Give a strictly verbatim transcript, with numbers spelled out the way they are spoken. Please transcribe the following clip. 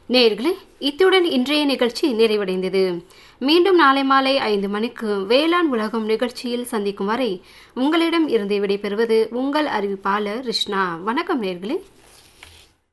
நேயர்களே, இத்துடன் இன்றைய நிகழ்ச்சி நிறைவடைந்தது. மீண்டும் நாளை மாலை ஐந்து மணிக்கு வேளாண் உலகம் நிகழ்ச்சியில் சந்திக்கும் வரை உங்களிடம் இருந்து விடைபெறுவது உங்கள் அறிவிப்பாளர் ரிஷ்ணா. வணக்கம் நேயர்களே.